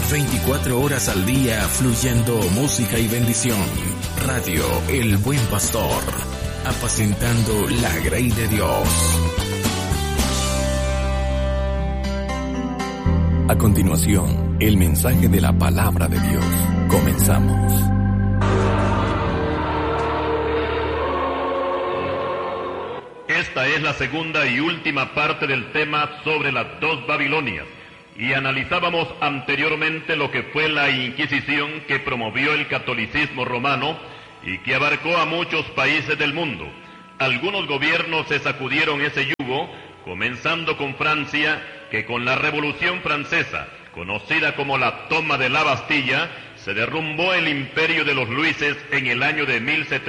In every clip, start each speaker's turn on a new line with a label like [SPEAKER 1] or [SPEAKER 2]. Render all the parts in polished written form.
[SPEAKER 1] 24 horas al día fluyendo música y bendición. Radio El Buen Pastor, apacentando la grey de Dios. A continuación, el mensaje de la palabra de Dios. Comenzamos.
[SPEAKER 2] Esta es la segunda y última parte del tema sobre las dos Babilonias, y analizábamos anteriormente lo que fue la Inquisición que promovió el catolicismo romano y que abarcó a muchos países del mundo. Algunos gobiernos se sacudieron ese yugo, comenzando con Francia, que con la Revolución Francesa, conocida como la toma de la Bastilla, se derrumbó el imperio de los Luises en el año de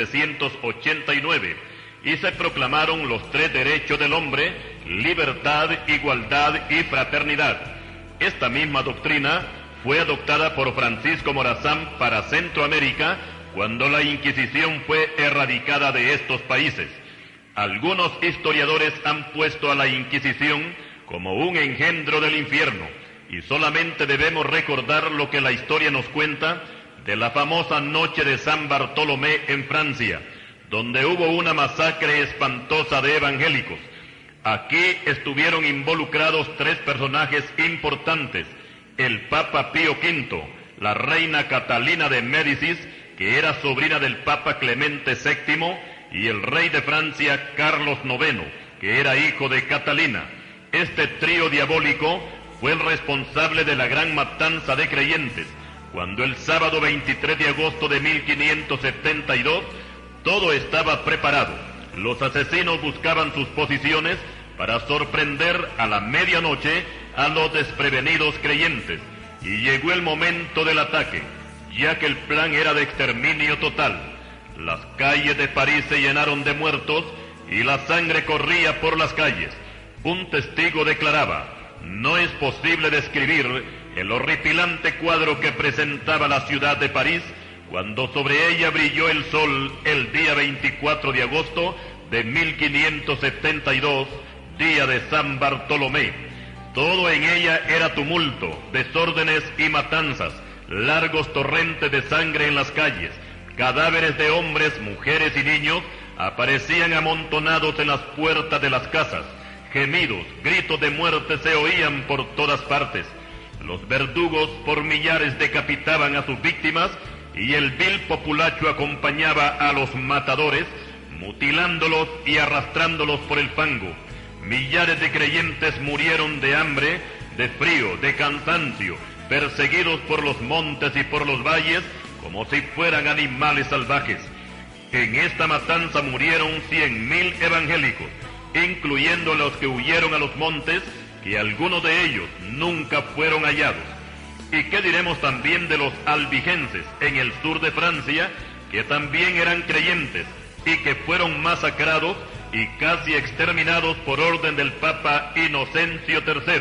[SPEAKER 2] 1789, y se proclamaron los tres derechos del hombre: libertad, igualdad y fraternidad. Esta misma doctrina fue adoptada por Francisco Morazán para Centroamérica cuando la Inquisición fue erradicada de estos países. Algunos historiadores han puesto a la Inquisición como un engendro del infierno, y solamente debemos recordar lo que la historia nos cuenta de la famosa noche de San Bartolomé en Francia, donde hubo una masacre espantosa de evangélicos. Aquí estuvieron involucrados tres personajes importantes: el Papa Pío V, la reina Catalina de Médicis, que era sobrina del Papa Clemente VII, y el rey de Francia Carlos IX, que era hijo de Catalina. Este trío diabólico fue el responsable de la gran matanza de creyentes, cuando el sábado 23 de agosto de 1572, todo estaba preparado. Los asesinos buscaban sus posiciones para sorprender a la medianoche a los desprevenidos creyentes, y llegó el momento del ataque, ya que el plan era de exterminio total. Las calles de París se llenaron de muertos y la sangre corría por las calles. Un testigo declaraba: no es posible describir el horripilante cuadro que presentaba la ciudad de París cuando sobre ella brilló el sol el día 24 de agosto de 1572, día de San Bartolomé. Todo en ella era tumulto, desórdenes y matanzas, largos torrentes de sangre en las calles, cadáveres de hombres, mujeres y niños aparecían amontonados en las puertas de las casas. Gemidos, gritos de muerte se oían por todas partes. Los verdugos por millares decapitaban a sus víctimas, y el vil populacho acompañaba a los matadores, mutilándolos y arrastrándolos por el fango. Millares de creyentes murieron de hambre, de frío, de cansancio, perseguidos por los montes y por los valles como si fueran animales salvajes. En esta matanza murieron 100,000 evangélicos, incluyendo los que huyeron a los montes, que algunos de ellos nunca fueron hallados. ¿Y qué diremos también de los albigenses en el sur de Francia, que también eran creyentes y que fueron masacrados y casi exterminados por orden del Papa Inocencio III?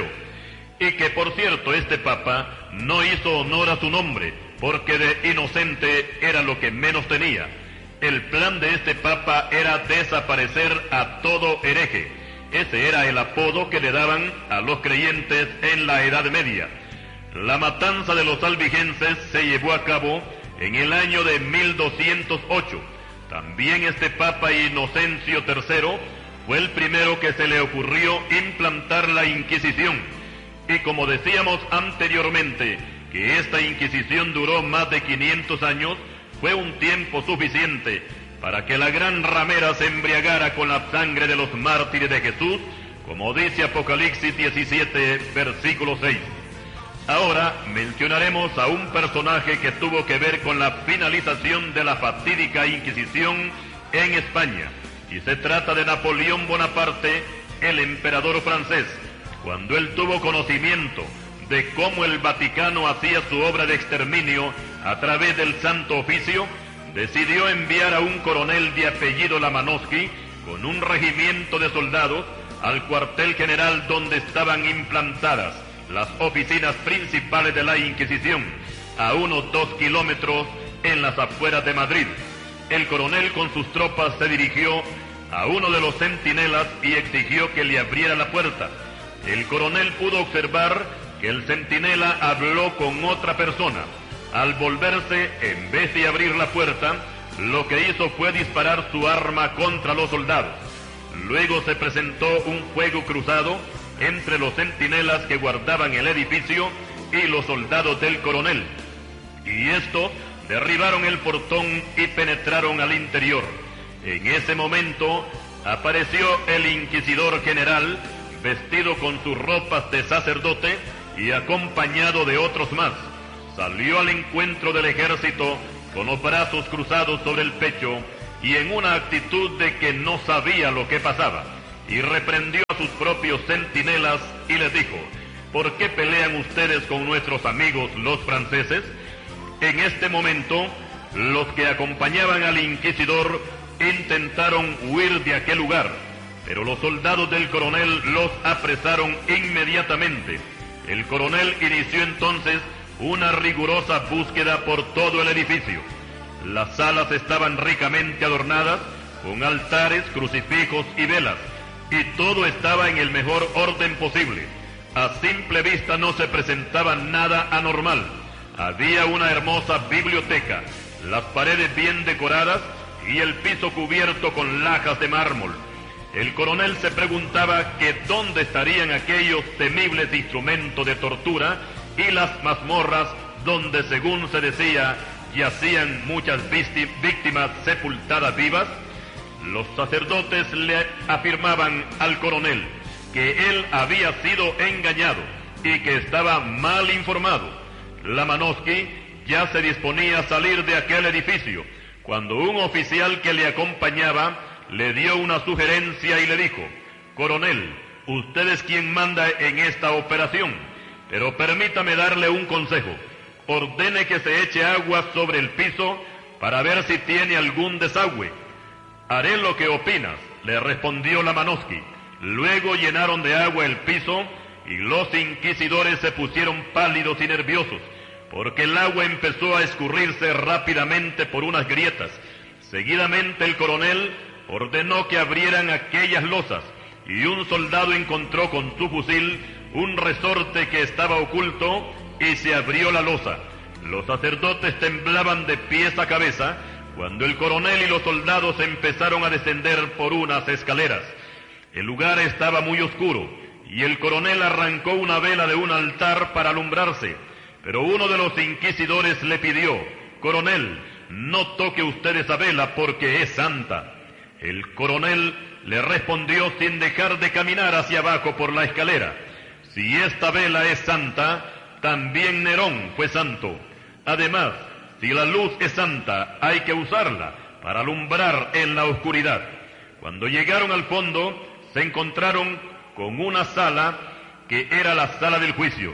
[SPEAKER 2] Y que, por cierto, este Papa no hizo honor a su nombre, porque de inocente era lo que menos tenía. El plan de este Papa era desaparecer a todo hereje. Ese era el apodo que le daban a los creyentes en la Edad Media. La matanza de los albigenses se llevó a cabo en el año de 1208. También este Papa Inocencio III fue el primero que se le ocurrió implantar la Inquisición. Y como decíamos anteriormente, que esta Inquisición duró más de 500 años, fue un tiempo suficiente para que la gran ramera se embriagara con la sangre de los mártires de Jesús, como dice Apocalipsis 17, versículo 6. Ahora mencionaremos a un personaje que tuvo que ver con la finalización de la fatídica Inquisición en España, y se trata de Napoleón Bonaparte, el emperador francés. Cuando él tuvo conocimiento de cómo el Vaticano hacía su obra de exterminio a través del Santo Oficio, decidió enviar a un coronel de apellido Lamanowski con un regimiento de soldados al cuartel general donde estaban implantadas las oficinas principales de la Inquisición, a unos 2 kilómetros en las afueras de Madrid. El coronel con sus tropas se dirigió a uno de los centinelas y exigió que le abriera la puerta. El coronel pudo observar que el centinela habló con otra persona. Al volverse, en vez de abrir la puerta, lo que hizo fue disparar su arma contra los soldados. Luego se presentó un fuego cruzado entre los centinelas que guardaban el edificio y los soldados del coronel. Y estos derribaron el portón y penetraron al interior. En ese momento apareció el inquisidor general, vestido con sus ropas de sacerdote y acompañado de otros más. Salió al encuentro del ejército con los brazos cruzados sobre el pecho y en una actitud de que no sabía lo que pasaba, y reprendió a sus propios centinelas y les dijo: ¿por qué pelean ustedes con nuestros amigos los franceses? En este momento, los que acompañaban al inquisidor intentaron huir de aquel lugar, pero los soldados del coronel los apresaron inmediatamente. El coronel inició entonces una rigurosa búsqueda por todo el edificio. Las salas estaban ricamente adornadas con altares, crucifijos y velas, y todo estaba en el mejor orden posible. A simple vista no se presentaba nada anormal. Había una hermosa biblioteca, las paredes bien decoradas y el piso cubierto con lajas de mármol. El coronel se preguntaba que dónde estarían aquellos temibles instrumentos de tortura y las mazmorras donde, según se decía, yacían muchas víctimas sepultadas vivas. Los sacerdotes le afirmaban al coronel que él había sido engañado y que estaba mal informado. Lamanovsky ya se disponía a salir de aquel edificio cuando un oficial que le acompañaba le dio una sugerencia y le dijo: coronel, usted es quien manda en esta operación, pero permítame darle un consejo. Ordene que se eche agua sobre el piso para ver si tiene algún desagüe. Haré lo que opinas, le respondió Lamanovsky. Luego llenaron de agua el piso y los inquisidores se pusieron pálidos y nerviosos, porque el agua empezó a escurrirse rápidamente por unas grietas. Seguidamente el coronel ordenó que abrieran aquellas losas, y un soldado encontró con su fusil un resorte que estaba oculto y se abrió la losa. Los sacerdotes temblaban de pies a cabeza cuando el coronel y los soldados empezaron a descender por unas escaleras. El lugar estaba muy oscuro y el coronel arrancó una vela de un altar para alumbrarse, pero uno de los inquisidores le pidió: coronel, no toque usted esa vela porque es santa. El coronel le respondió sin dejar de caminar hacia abajo por la escalera: si esta vela es santa, también Nerón fue santo. Además, si la luz es santa, hay que usarla para alumbrar en la oscuridad. Cuando llegaron al fondo, se encontraron con una sala que era la sala del juicio.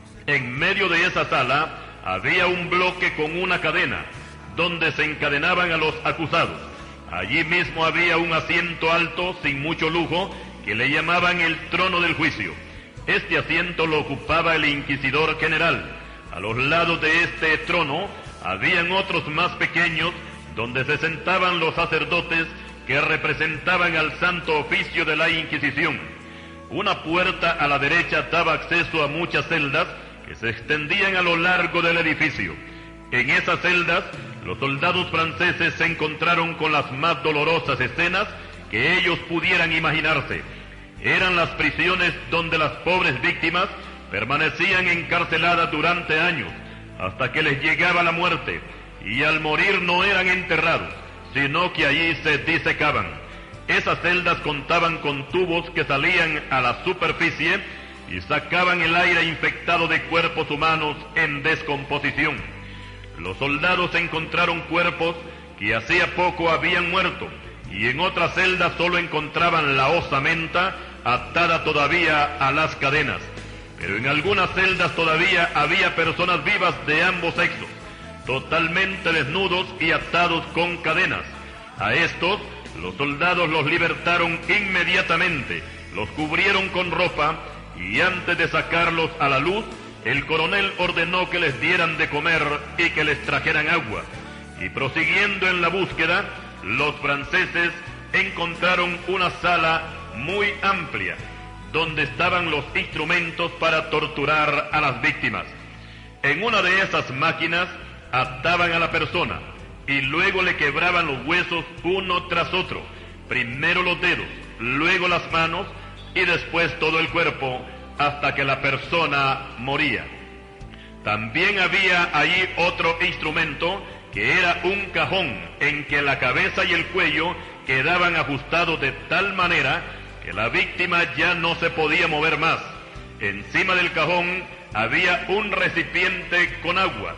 [SPEAKER 2] En medio de esa sala había un bloque con una cadena, donde se encadenaban a los acusados. Allí mismo había un asiento alto, sin mucho lujo, que le llamaban el trono del juicio. Este asiento lo ocupaba el inquisidor general. A los lados de este trono habían otros más pequeños, donde se sentaban los sacerdotes que representaban al santo oficio de la Inquisición. Una puerta a la derecha daba acceso a muchas celdas que se extendían a lo largo del edificio. En esas celdas, los soldados franceses se encontraron con las más dolorosas escenas que ellos pudieran imaginarse. Eran las prisiones donde las pobres víctimas permanecían encarceladas durante años, hasta que les llegaba la muerte, y al morir no eran enterrados, sino que allí se disecaban. Esas celdas contaban con tubos que salían a la superficie y sacaban el aire infectado de cuerpos humanos en descomposición. Los soldados encontraron cuerpos que hacía poco habían muerto, y en otras celdas solo encontraban la osamenta atada todavía a las cadenas. Pero en algunas celdas todavía había personas vivas de ambos sexos, totalmente desnudos y atados con cadenas. A estos, los soldados los libertaron inmediatamente, los cubrieron con ropa, y antes de sacarlos a la luz, el coronel ordenó que les dieran de comer y que les trajeran agua. Y prosiguiendo en la búsqueda, los franceses encontraron una sala muy amplia, donde estaban los instrumentos para torturar a las víctimas. En una de esas máquinas ataban a la persona y luego le quebraban los huesos uno tras otro, primero los dedos, luego las manos y después todo el cuerpo, hasta que la persona moría. También había allí otro instrumento que era un cajón en que la cabeza y el cuello quedaban ajustados de tal manera que la víctima ya no se podía mover más. Encima del cajón había un recipiente con agua,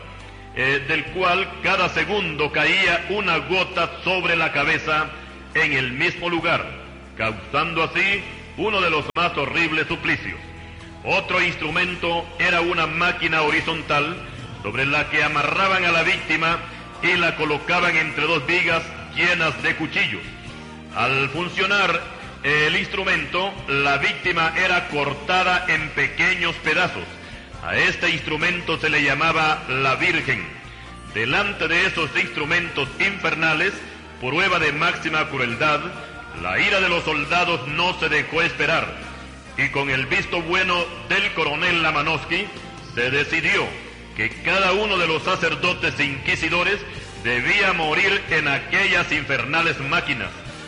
[SPEAKER 2] del cual cada segundo caía una gota sobre la cabeza en el mismo lugar, causando así uno de los más horribles suplicios. Otro instrumento era una máquina horizontal sobre la que amarraban a la víctima y la colocaban entre dos vigas llenas de cuchillos. Al funcionar el instrumento, la víctima era cortada en pequeños pedazos. A este instrumento se le llamaba la Virgen. Delante de esos instrumentos infernales, prueba de máxima crueldad, la ira de los soldados no se dejó esperar, y con el visto bueno del coronel Lamanovsky, se decidió que cada uno de los sacerdotes inquisidores debía morir en aquellas infernales máquinas,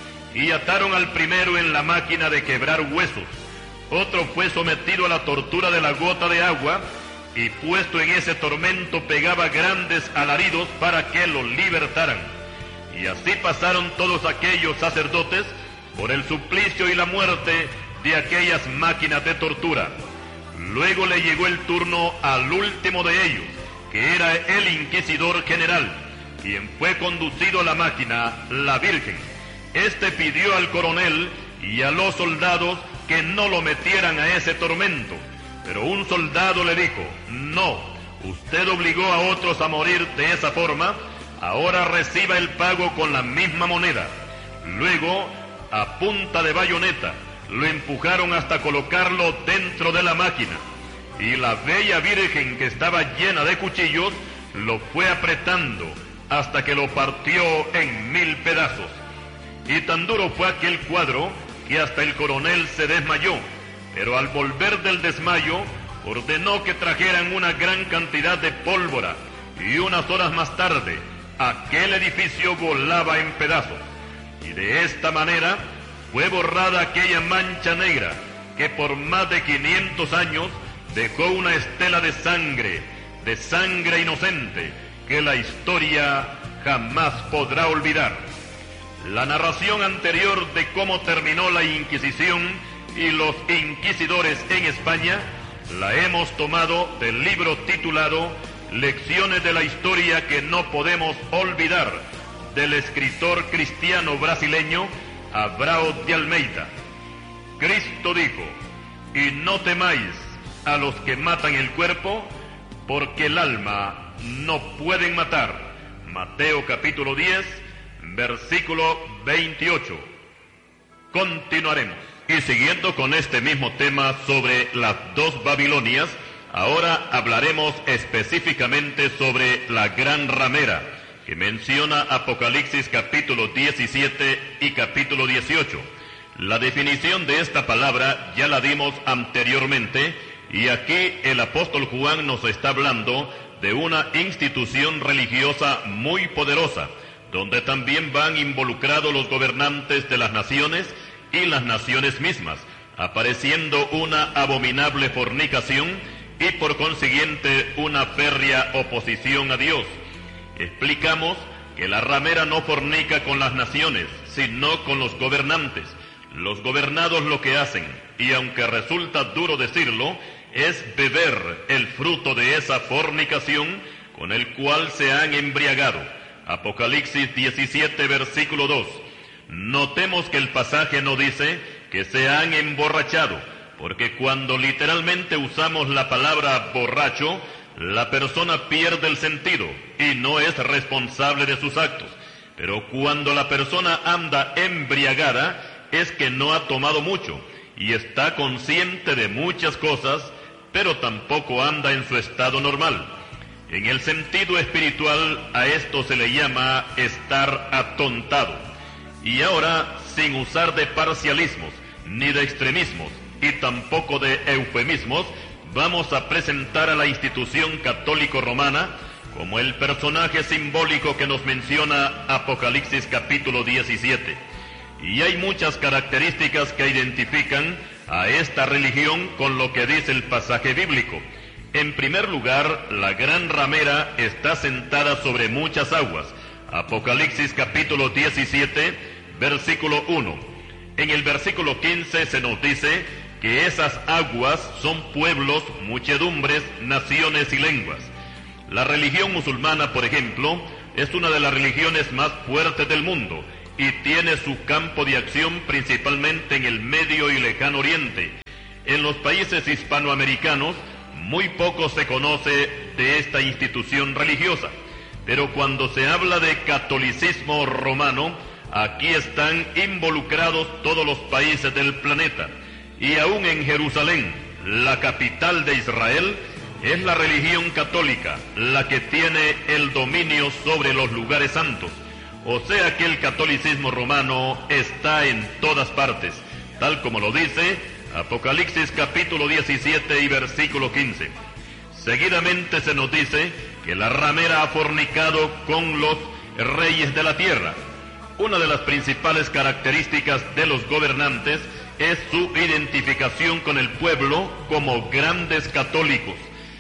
[SPEAKER 2] y ataron al primero en la máquina de quebrar huesos. Otro fue sometido a la tortura de la gota de agua, y puesto en ese tormento pegaba grandes alaridos para que lo libertaran. Y así pasaron todos aquellos sacerdotes por el suplicio y la muerte de aquellas máquinas de tortura. Luego le llegó el turno al último de ellos, que era el inquisidor general, quien fue conducido a la máquina, la Virgen. Este pidió al coronel y a los soldados que no lo metieran a ese tormento, pero un soldado le dijo: no, usted obligó a otros a morir de esa forma, ahora reciba el pago con la misma moneda. Luego, a punta de bayoneta, lo empujaron hasta colocarlo dentro de la máquina, y la bella Virgen, que estaba llena de cuchillos, lo fue apretando hasta que lo partió en 1000 pedazos. Y tan duro fue aquel cuadro que hasta el coronel se desmayó, pero al volver del desmayo ordenó que trajeran una gran cantidad de pólvora, y unas horas más tarde aquel edificio volaba en pedazos, y de esta manera fue borrada aquella mancha negra que por más de 500 años dejó una estela de sangre inocente, que la historia jamás podrá olvidar. La narración anterior de cómo terminó la Inquisición y los inquisidores en España la hemos tomado del libro titulado Lecciones de la Historia que no podemos olvidar, del escritor cristiano brasileño Abrao de Almeida. Cristo dijo: y no temáis a los que matan el cuerpo, porque el alma no pueden matar. Mateo capítulo 10, versículo 28. Continuaremos. Y siguiendo con este mismo tema sobre las dos Babilonias, ahora hablaremos específicamente sobre la gran ramera, que menciona Apocalipsis capítulo 17 y capítulo 18. La definición de esta palabra ya la dimos anteriormente, y aquí el apóstol Juan nos está hablando de una institución religiosa muy poderosa, donde también van involucrados los gobernantes de las naciones y las naciones mismas, apareciendo una abominable fornicación y por consiguiente una férrea oposición a Dios. Explicamos que la ramera no fornica con las naciones, sino con los gobernantes. Los gobernados lo que hacen, y aunque resulta duro decirlo, es beber el fruto de esa fornicación con el cual se han embriagado. Apocalipsis 17, versículo 2. Notemos que el pasaje no dice que se han emborrachado, porque cuando literalmente usamos la palabra borracho, la persona pierde el sentido y no es responsable de sus actos. Pero cuando la persona anda embriagada, es que no ha tomado mucho y está consciente de muchas cosas, pero tampoco anda en su estado normal. En el sentido espiritual, a esto se le llama estar atontado. Y ahora, sin usar de parcialismos ni de extremismos, y tampoco de eufemismos, vamos a presentar a la institución católico-romana como el personaje simbólico que nos menciona Apocalipsis capítulo 17. Y hay muchas características que identifican a esta religión con lo que dice el pasaje bíblico. En primer lugar, la gran ramera está sentada sobre muchas aguas. Apocalipsis capítulo 17, versículo 1. En el versículo 15 se nos dice que esas aguas son pueblos, muchedumbres, naciones y lenguas. La religión musulmana, por ejemplo, es una de las religiones más fuertes del mundo y tiene su campo de acción principalmente en el Medio y Lejano Oriente. En los países hispanoamericanos, muy poco se conoce de esta institución religiosa, pero cuando se habla de catolicismo romano, aquí están involucrados todos los países del planeta, y aún en Jerusalén, la capital de Israel, es la religión católica la que tiene el dominio sobre los lugares santos. O sea que el catolicismo romano está en todas partes, tal como lo dice Apocalipsis capítulo 17 y versículo 15. Seguidamente se nos dice que la ramera ha fornicado con los reyes de la tierra. Una de las principales características de los gobernantes es su identificación con el pueblo como grandes católicos.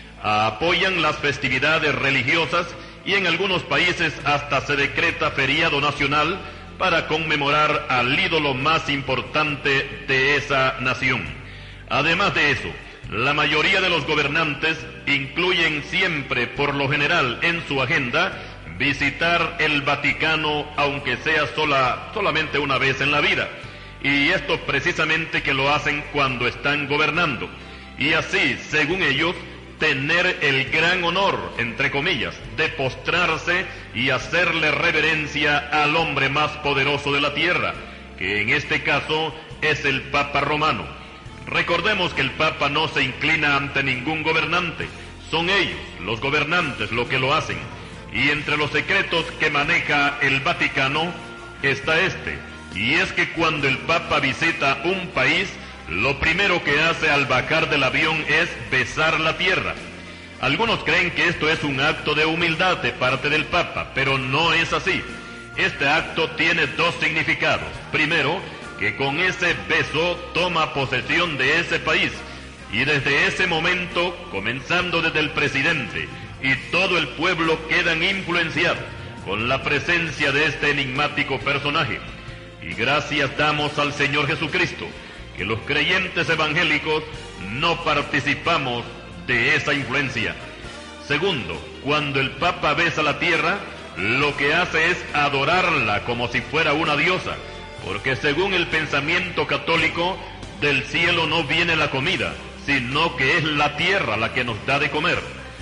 [SPEAKER 2] Apoyan las festividades religiosas y en algunos países hasta se decreta feriado nacional para conmemorar al ídolo más importante de esa nación. Además de eso, la mayoría de los gobernantes incluyen siempre, por lo general, en su agenda, visitar el Vaticano, aunque sea solamente una vez en la vida. Y esto precisamente que lo hacen cuando están gobernando. Y así, según ellos, tener el gran honor, entre comillas, de postrarse y hacerle reverencia al hombre más poderoso de la tierra, que en este caso es el Papa Romano. Recordemos que el Papa no se inclina ante ningún gobernante, son ellos, los gobernantes, lo que lo hacen. Y entre los secretos que maneja el Vaticano está este, y es que cuando el Papa visita un país, lo primero que hace al bajar del avión es besar la tierra. Algunos creen que esto es un acto de humildad de parte del Papa, pero no es así. Este acto tiene dos significados. Primero, que con ese beso toma posesión de ese país, y desde ese momento, comenzando desde el presidente y todo el pueblo, quedan influenciados con la presencia de este enigmático personaje. Y gracias damos al Señor Jesucristo, que los creyentes evangélicos no participamos de esa influencia. Segundo, cuando el Papa besa la tierra, lo que hace es adorarla como si fuera una diosa, porque según el pensamiento católico, del cielo no viene la comida, sino que es la tierra la que nos da de comer.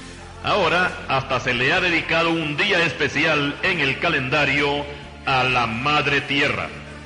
[SPEAKER 2] Ahora, hasta se le ha dedicado un día especial en el calendario a la Madre Tierra.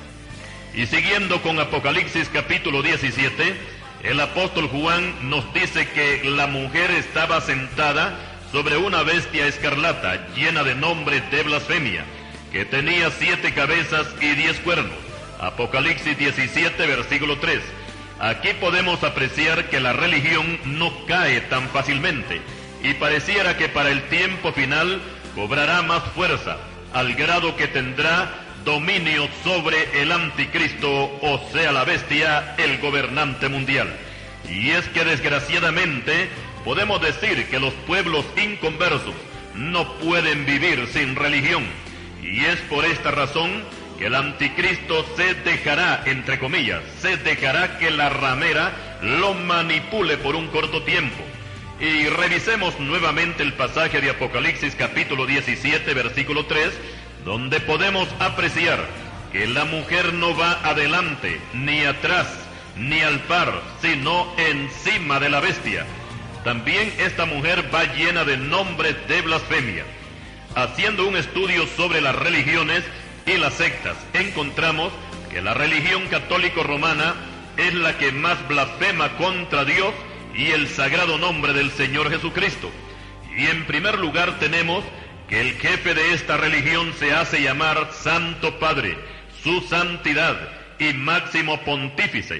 [SPEAKER 2] Y siguiendo con Apocalipsis capítulo 17, el apóstol Juan nos dice que la mujer estaba sentada sobre una bestia escarlata llena de nombres de blasfemia, que tenía 7 cabezas y 10 cuernos. Apocalipsis 17, versículo 3. Aquí podemos apreciar que la religión no cae tan fácilmente, y pareciera que para el tiempo final cobrará más fuerza, al grado que tendrá dominio sobre el anticristo, o sea la bestia, el gobernante mundial. Y es que desgraciadamente podemos decir que los pueblos inconversos no pueden vivir sin religión, y es por esta razón que el anticristo se dejará, entre comillas, se dejará que la ramera lo manipule por un corto tiempo. Y revisemos nuevamente el pasaje de Apocalipsis capítulo 17, versículo 3, donde podemos apreciar que la mujer no va adelante, ni atrás, ni al par, sino encima de la bestia. También esta mujer va llena de nombres de blasfemia. Haciendo un estudio sobre las religiones y las sectas, encontramos que la religión católico-romana es la que más blasfema contra Dios y el sagrado nombre del Señor Jesucristo. Y en primer lugar tenemos que el jefe de esta religión se hace llamar Santo Padre, su santidad y máximo pontífice.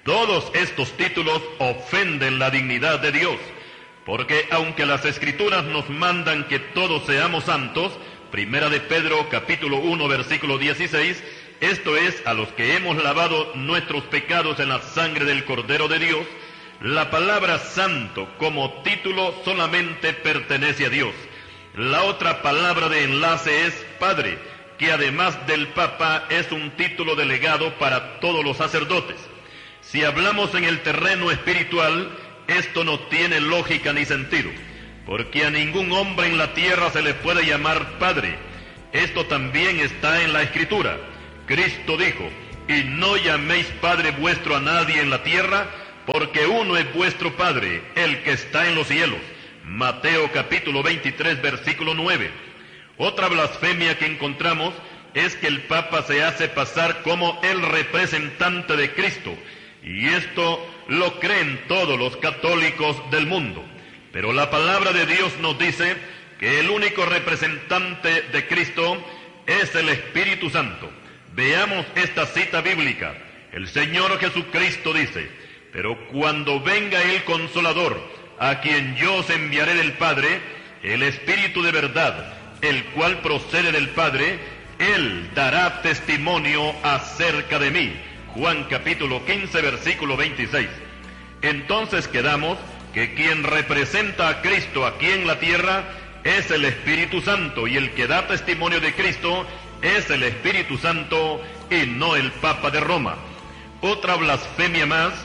[SPEAKER 2] Todos estos títulos ofenden la dignidad de Dios, porque aunque las Escrituras nos mandan que todos seamos santos, Primera de Pedro capítulo 1 versículo 16, esto es, a los que hemos lavado nuestros pecados en la sangre del Cordero de Dios, la palabra santo como título solamente pertenece a Dios. La otra palabra de enlace es Padre, que además del Papa es un título delegado para todos los sacerdotes. Si hablamos en el terreno espiritual, esto no tiene lógica ni sentido, porque a ningún hombre en la tierra se le puede llamar Padre. Esto también está en la Escritura. Cristo dijo, y no llaméis Padre vuestro a nadie en la tierra, porque uno es vuestro Padre, el que está en los cielos. Mateo capítulo 23, versículo 9. Otra blasfemia que encontramos es que el Papa se hace pasar como el representante de Cristo, y esto lo creen todos los católicos del mundo. Pero la palabra de Dios nos dice que el único representante de Cristo es el Espíritu Santo. Veamos esta cita bíblica. El Señor Jesucristo dice, pero cuando venga el Consolador, a quien yo os enviaré del Padre, el Espíritu de verdad, el cual procede del Padre, Él dará testimonio acerca de mí. Juan capítulo 15, versículo 26. Entonces quedamos que quien representa a Cristo aquí en la tierra es el Espíritu Santo, y el que da testimonio de Cristo es el Espíritu Santo y no el Papa de Roma. Otra blasfemia más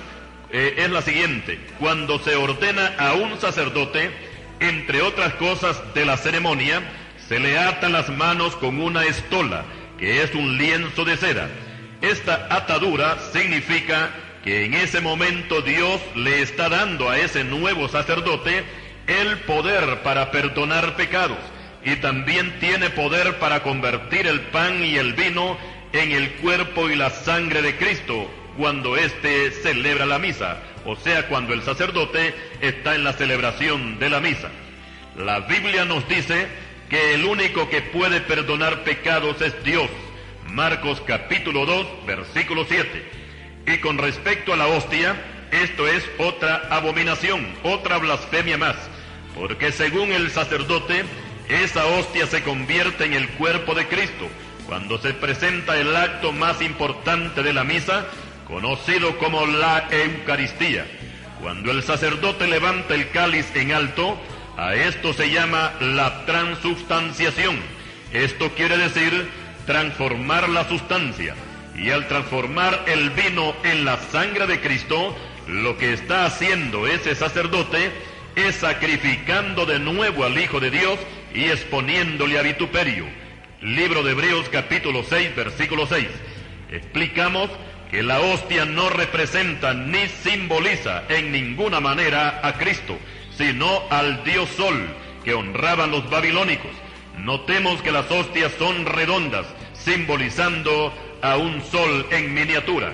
[SPEAKER 2] es la siguiente: cuando se ordena a un sacerdote, entre otras cosas de la ceremonia, se le atan las manos con una estola, que es un lienzo de seda. Esta atadura significa que en ese momento Dios le está dando a ese nuevo sacerdote el poder para perdonar pecados, y también tiene poder para convertir el pan y el vino en el cuerpo y la sangre de Cristo cuando éste celebra la misa, o sea, cuando el sacerdote está en la celebración de la misa. La Biblia nos dice que el único que puede perdonar pecados es Dios. Marcos capítulo 2, versículo 7. Y con respecto a la hostia, esto es otra abominación, otra blasfemia más, porque según el sacerdote, esa hostia se convierte en el cuerpo de Cristo cuando se presenta el acto más importante de la misa, conocido como la Eucaristía. Cuando el sacerdote levanta el cáliz en alto, a esto se llama la transubstanciación. Esto quiere decir transformar la sustancia. Y al transformar el vino en la sangre de Cristo, lo que está haciendo ese sacerdote es sacrificando de nuevo al Hijo de Dios y exponiéndole a vituperio. Libro de Hebreos capítulo 6, versículo 6. Explicamos que la hostia no representa ni simboliza en ninguna manera a Cristo, sino al Dios Sol que honraban los babilónicos. Notemos que las hostias son redondas, simbolizando a un sol en miniatura.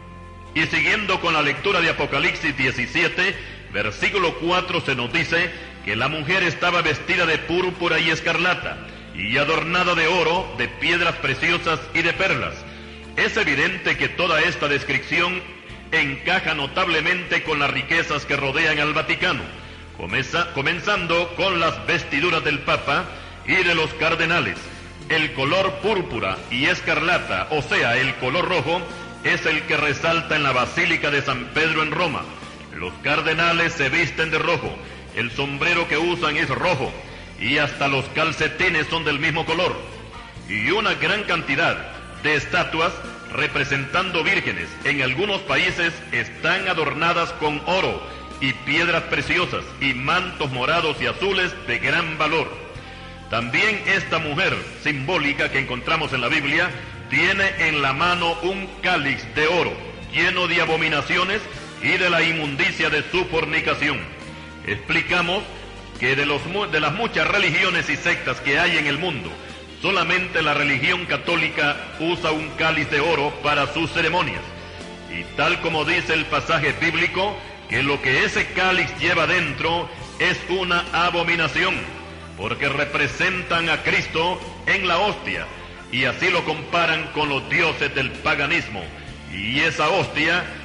[SPEAKER 2] Y siguiendo con la lectura de Apocalipsis 17, versículo 4, se nos dice que la mujer estaba vestida de púrpura y escarlata, y adornada de oro, de piedras preciosas y de perlas. Es evidente que toda esta descripción encaja notablemente con las riquezas que rodean al Vaticano, comenzando con las vestiduras del Papa y de los cardenales. El color púrpura y escarlata, o sea, el color rojo, es el que resalta en la Basílica de San Pedro en Roma. Los cardenales se visten de rojo, el sombrero que usan es rojo, y hasta los calcetines son del mismo color. Y una gran cantidad de estatuas representando vírgenes en algunos países están adornadas con oro y piedras preciosas y mantos morados y azules de gran valor. También esta mujer simbólica que encontramos en la Biblia tiene en la mano un cáliz de oro lleno de abominaciones y de la inmundicia de su fornicación. Explicamos que de las muchas religiones y sectas que hay en el mundo, solamente la religión católica usa un cáliz de oro para sus ceremonias. Y tal como dice el pasaje bíblico, que lo que ese cáliz lleva dentro es una abominación, porque representan a Cristo en la hostia, y así lo comparan con los dioses del paganismo. Y esa hostia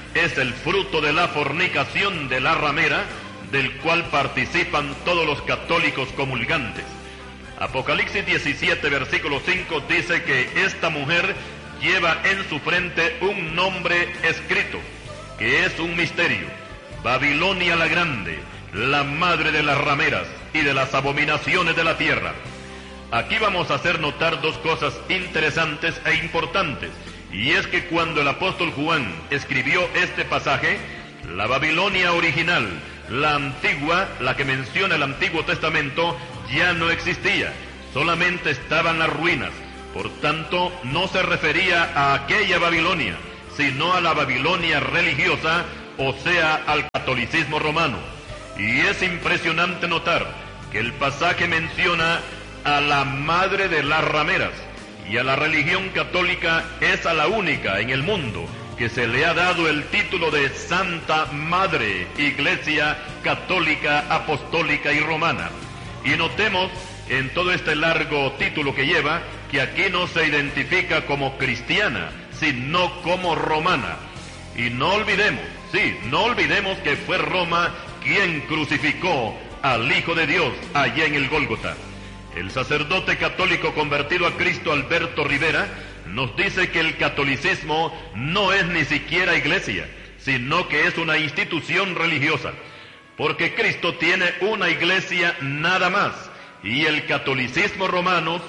[SPEAKER 2] es el fruto de la fornicación de la ramera, del cual participan todos los católicos comulgantes. Apocalipsis 17, versículo 5 dice que esta mujer lleva en su frente un nombre escrito, que es un misterio: Babilonia la Grande, la madre de las rameras y de las abominaciones de la tierra. Aquí vamos a hacer notar dos cosas interesantes e importantes, y es que cuando el apóstol Juan escribió este pasaje, la Babilonia original, la antigua, la que menciona el Antiguo Testamento, ya no existía, solamente estaban las ruinas. Por tanto, no se refería a aquella Babilonia, sino a la Babilonia religiosa, o sea, al catolicismo romano. Y es impresionante notar que el pasaje menciona a la madre de las rameras, y a la religión católica es a la única en el mundo que se le ha dado el título de Santa Madre, Iglesia Católica, Apostólica y Romana. Y notemos en todo este largo título que lleva, que aquí no se identifica como cristiana, sino como romana. Y no olvidemos, no olvidemos que fue Roma quien crucificó al Hijo de Dios allá en el Gólgota. El sacerdote católico convertido a Cristo, Alberto Rivera, nos dice que el catolicismo no es ni siquiera iglesia, sino que es una institución religiosa, porque Cristo tiene una iglesia nada más, y el catolicismo romano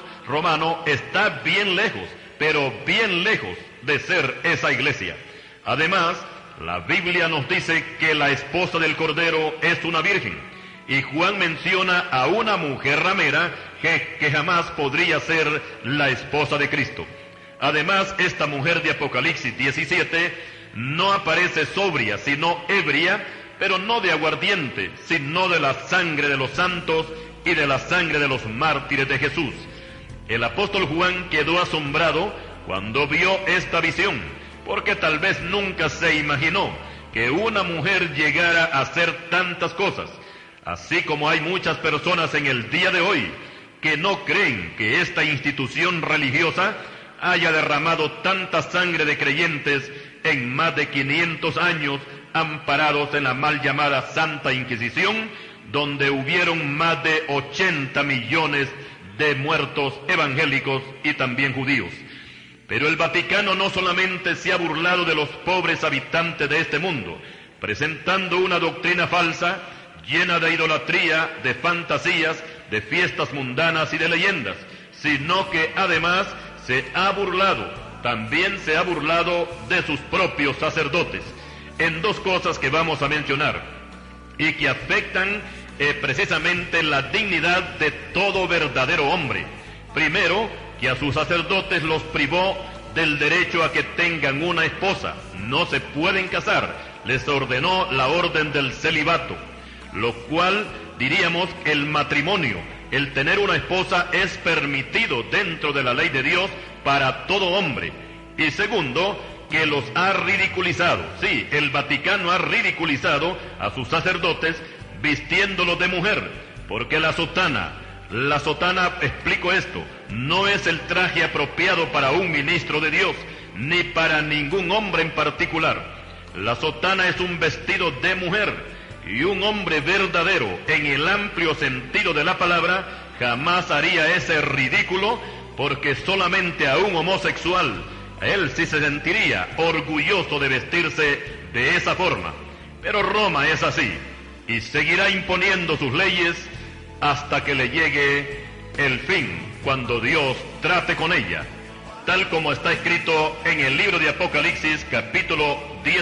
[SPEAKER 2] está bien lejos, pero bien lejos de ser esa iglesia. Además, la Biblia nos dice que la esposa del Cordero es una virgen, y Juan menciona a una mujer ramera que jamás podría ser la esposa de Cristo. Además, esta mujer de Apocalipsis 17 no aparece sobria, sino ebria, pero no de aguardiente, sino de la sangre de los santos y de la sangre de los mártires de Jesús. El apóstol Juan quedó asombrado cuando vio esta visión, porque tal vez nunca se imaginó que una mujer llegara a hacer tantas cosas, así como hay muchas personas en el día de hoy que no creen que esta institución religiosa haya derramado tanta sangre de creyentes en más de 500 años, amparados en la mal llamada Santa Inquisición, donde hubieron más de 80 millones de muertos evangélicos y también judíos. Pero el Vaticano no solamente se ha burlado de los pobres habitantes de este mundo, presentando una doctrina falsa, llena de idolatría, de fantasías, de fiestas mundanas y de leyendas, sino que además también se ha burlado de sus propios sacerdotes, en dos cosas que vamos a mencionar, y que afectan precisamente la dignidad de todo verdadero hombre. Primero, que a sus sacerdotes los privó del derecho a que tengan una esposa, no se pueden casar, les ordenó la orden del celibato, lo cual diríamos que el matrimonio, el tener una esposa, es permitido dentro de la ley de Dios para todo hombre. Y segundo, que los ha ridiculizado. Sí, el Vaticano ha ridiculizado a sus sacerdotes vistiéndolos de mujer, porque la sotana, explico esto, no es el traje apropiado para un ministro de Dios, ni para ningún hombre en particular. La sotana es un vestido de mujer, y un hombre verdadero, en el amplio sentido de la palabra, jamás haría ese ridículo, porque solamente a un homosexual, él sí se sentiría orgulloso de vestirse de esa forma. Pero Roma es así, y seguirá imponiendo sus leyes hasta que le llegue el fin, cuando Dios trate con ella, tal como está escrito en el libro de Apocalipsis, capítulo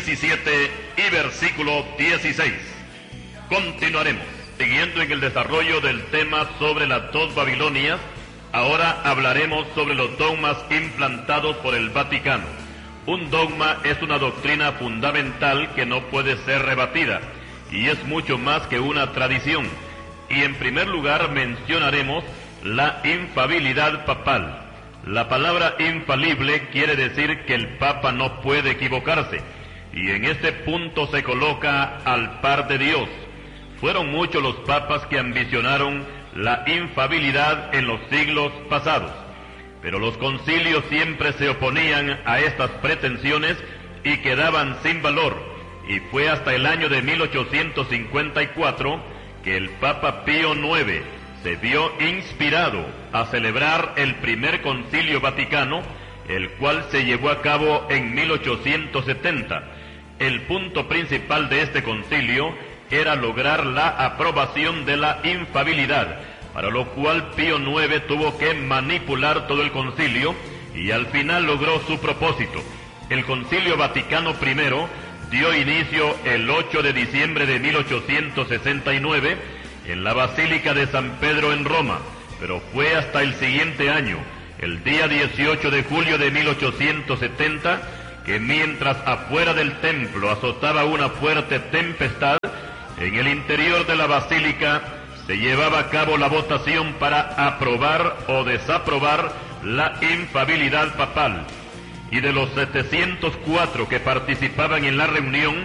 [SPEAKER 2] 17 y versículo 16. Continuaremos, siguiendo en el desarrollo del tema sobre las dos Babilonias. Ahora hablaremos sobre los dogmas implantados por el Vaticano. Un dogma es una doctrina fundamental que no puede ser rebatida, y es mucho más que una tradición. Y en primer lugar mencionaremos la infalibilidad papal. La palabra infalible quiere decir que el Papa no puede equivocarse, y en este punto se coloca al par de Dios. Fueron muchos los papas que ambicionaron la infalibilidad en los siglos pasados, pero los concilios siempre se oponían a estas pretensiones y quedaban sin valor, y fue hasta el año de 1854 que el Papa Pío IX se vio inspirado a celebrar el primer concilio vaticano, el cual se llevó a cabo en 1870. El punto principal de este concilio era lograr la aprobación de la infalibilidad, para lo cual Pío IX tuvo que manipular todo el concilio y al final logró su propósito. El Concilio Vaticano I dio inicio el 8 de diciembre de 1869 en la Basílica de San Pedro en Roma, pero fue hasta el siguiente año, el día 18 de julio de 1870, que mientras afuera del templo azotaba una fuerte tempestad, en el interior de la basílica se llevaba a cabo la votación para aprobar o desaprobar la infalibilidad papal. Y de los 704 que participaban en la reunión,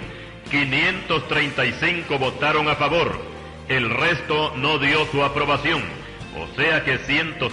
[SPEAKER 2] 535 votaron a favor. El resto no dio su aprobación, o sea que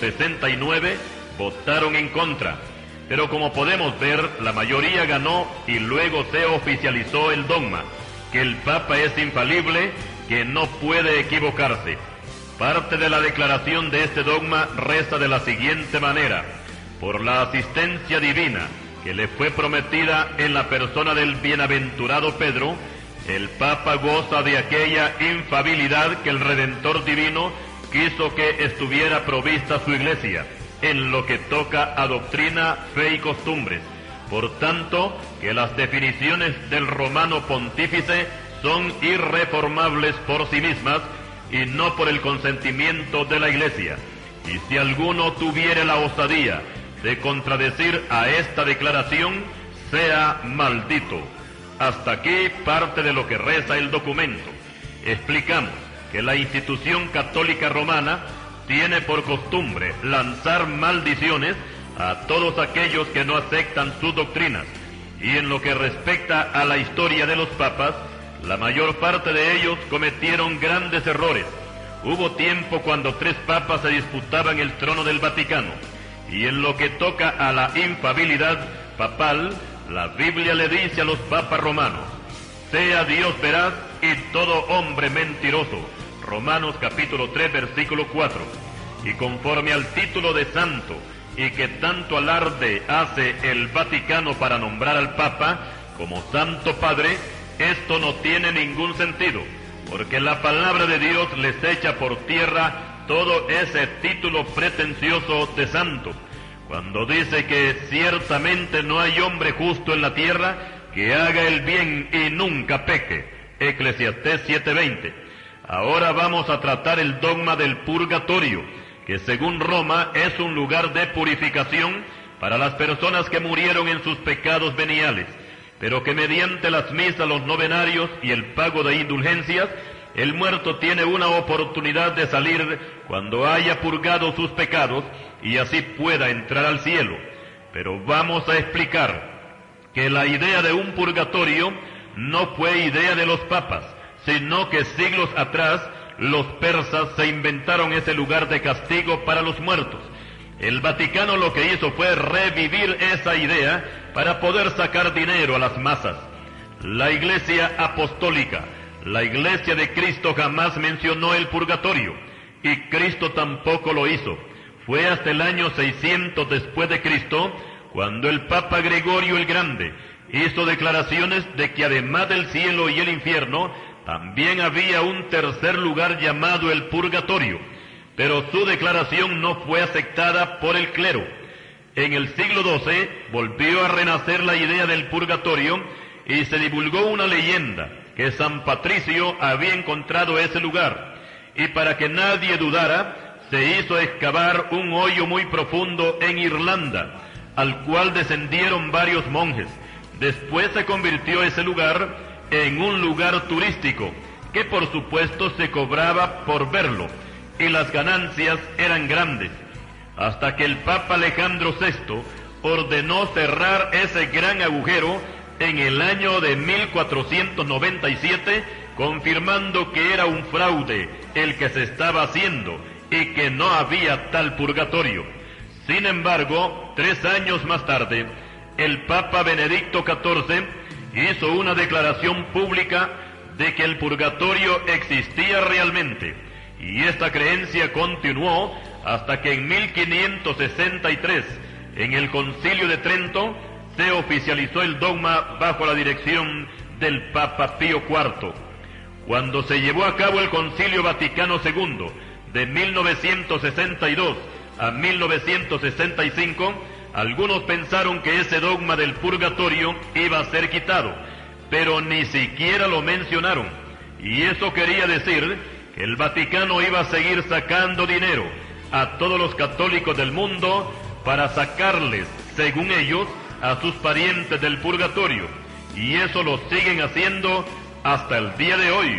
[SPEAKER 2] 169 votaron en contra. Pero como podemos ver, la mayoría ganó y luego se oficializó el dogma, que el Papa es infalible, que no puede equivocarse. Parte de la declaración de este dogma reza de la siguiente manera: por la asistencia divina que le fue prometida en la persona del bienaventurado Pedro, el Papa goza de aquella infalibilidad que el Redentor divino quiso que estuviera provista su Iglesia, en lo que toca a doctrina, fe y costumbres. Por tanto, que las definiciones del romano pontífice son irreformables por sí mismas y no por el consentimiento de la Iglesia. Y si alguno tuviere la osadía de contradecir a esta declaración, sea maldito. Hasta aquí parte de lo que reza el documento. Explicamos que la institución católica romana tiene por costumbre lanzar maldiciones a todos aquellos que no aceptan sus doctrinas, y en lo que respecta a la historia de los papas, la mayor parte de ellos cometieron grandes errores. Hubo tiempo cuando 3 papas se disputaban el trono del Vaticano, y en lo que toca a la infalibilidad papal, la Biblia le dice a los papas romanos: sea Dios veraz y todo hombre mentiroso. Romanos capítulo 3, versículo 4. Y conforme al título de santo, y que tanto alarde hace el Vaticano para nombrar al Papa como Santo Padre, esto no tiene ningún sentido, porque la palabra de Dios les echa por tierra todo ese título pretencioso de santo, cuando dice que ciertamente no hay hombre justo en la tierra que haga el bien y nunca peque. Eclesiastés 7:20. Ahora vamos a tratar el dogma del purgatorio, que según Roma es un lugar de purificación para las personas que murieron en sus pecados veniales, pero que mediante las misas, los novenarios y el pago de indulgencias, el muerto tiene una oportunidad de salir cuando haya purgado sus pecados y así pueda entrar al cielo. Pero vamos a explicar que la idea de un purgatorio no fue idea de los papas, sino que siglos atrás los persas se inventaron ese lugar de castigo para los muertos. El Vaticano lo que hizo fue revivir esa idea para poder sacar dinero a las masas. La Iglesia Apostólica, la Iglesia de Cristo, jamás mencionó el purgatorio, y Cristo tampoco lo hizo. Fue hasta el año 600 después de Cristo cuando el Papa Gregorio el Grande hizo declaraciones de que además del cielo y el infierno, también había un tercer lugar llamado el purgatorio, pero su declaración no fue aceptada por el clero. En el siglo XII volvió a renacer la idea del purgatorio y se divulgó una leyenda que San Patricio había encontrado ese lugar, y para que nadie dudara, se hizo excavar un hoyo muy profundo en Irlanda, al cual descendieron varios monjes. Después se convirtió ese lugar en un lugar turístico, que por supuesto se cobraba por verlo, y las ganancias eran grandes, hasta que el Papa Alejandro VI ordenó cerrar ese gran agujero en el año de 1497, confirmando que era un fraude el que se estaba haciendo y que no había tal purgatorio. Sin embargo, 3 años más tarde, el Papa Benedicto XIV hizo una declaración pública de que el purgatorio existía realmente, y esta creencia continuó hasta que en 1563, en el Concilio de Trento, se oficializó el dogma bajo la dirección del Papa Pío IV. Cuando se llevó a cabo el Concilio Vaticano II de 1962 a 1965, algunos pensaron que ese dogma del purgatorio iba a ser quitado, pero ni siquiera lo mencionaron, y eso quería decir que el Vaticano iba a seguir sacando dinero a todos los católicos del mundo para sacarles, según ellos, a sus parientes del purgatorio, y eso lo siguen haciendo hasta el día de hoy.